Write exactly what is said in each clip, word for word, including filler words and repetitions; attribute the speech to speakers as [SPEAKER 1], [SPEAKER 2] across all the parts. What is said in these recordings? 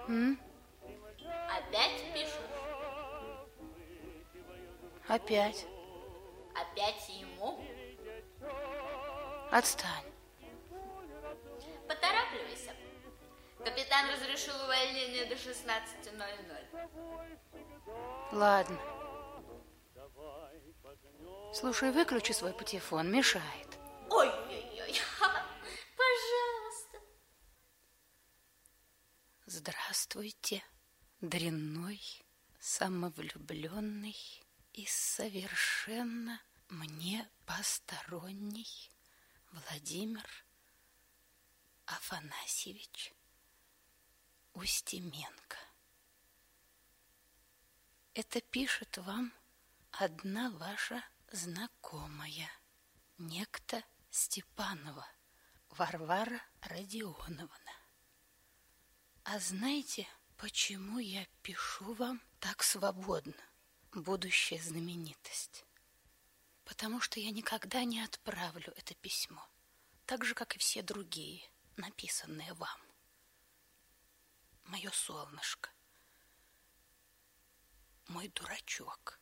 [SPEAKER 1] М?
[SPEAKER 2] Опять пишешь?
[SPEAKER 1] Опять.
[SPEAKER 2] Опять ему?
[SPEAKER 1] Отстань.
[SPEAKER 2] Поторапливайся. Капитан разрешил увольнение до шестнадцати ноль-ноль.
[SPEAKER 1] Ладно. Слушай, выключи свой патефон, мешает.
[SPEAKER 2] Ой-ой-ой, пожалуйста.
[SPEAKER 1] Здравствуйте, дрянной, самовлюбленный и совершенно мне посторонний Владимир Афанасьевич Устименко. Это пишет вам одна ваша знакомая, некто Степанова Варвара Родионовна. А знаете, почему я пишу вам так свободно, будущая знаменитость? Потому что я никогда не отправлю это письмо, так же, как и все другие, написанные вам. Мое солнышко, мой дурачок,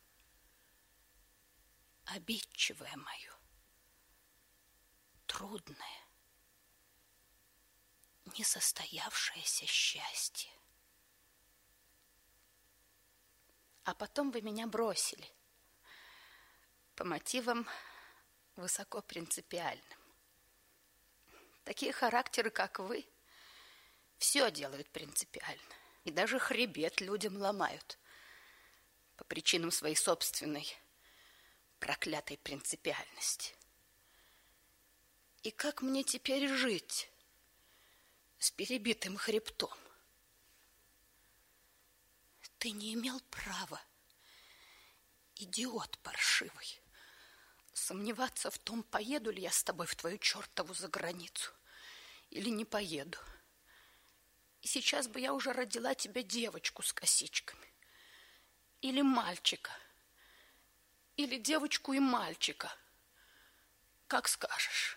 [SPEAKER 1] обидчивое мое, трудное, несостоявшееся счастье. А потом вы меня бросили по мотивам высоко принципиальным. Такие характеры, как вы, все делают принципиально. И даже хребет людям ломают по причинам своей собственной проклятой принципиальности. И как мне теперь жить с перебитым хребтом? Ты не имел права, идиот паршивый, сомневаться в том, поеду ли я с тобой в твою чертову заграницу или не поеду. И сейчас бы я уже родила тебе девочку с косичками. Или мальчика. Или девочку и мальчика. Как скажешь.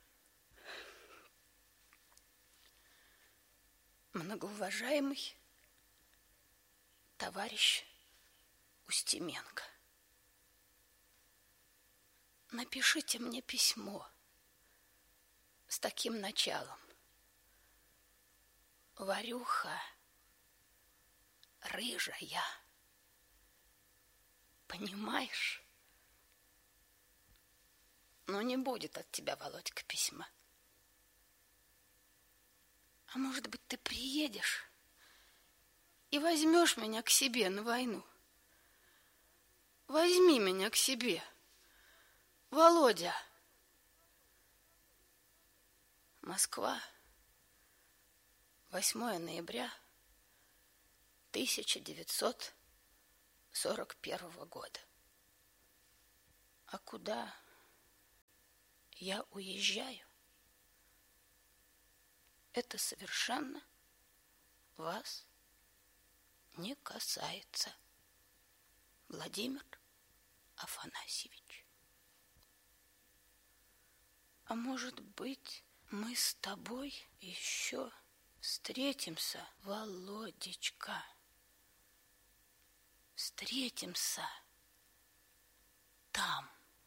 [SPEAKER 1] Многоуважаемый товарищ Устименко, напишите мне письмо с таким началом. Варюха рыжая, понимаешь? Но не будет от тебя, Володька, письма. А может быть, ты приедешь и возьмешь меня к себе на войну? Возьми меня к себе, Володя. Москва, восьмое ноября тысяча девятьсот сорок первого года. А куда я уезжаю, это совершенно вас не касается, Владимир Афанасьевич. А может быть, мы с тобой еще встретимся, Володечка. Встретимся там.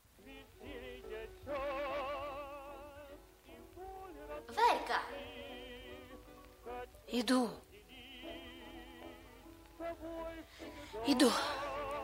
[SPEAKER 2] Варька!
[SPEAKER 1] Иду. Иду.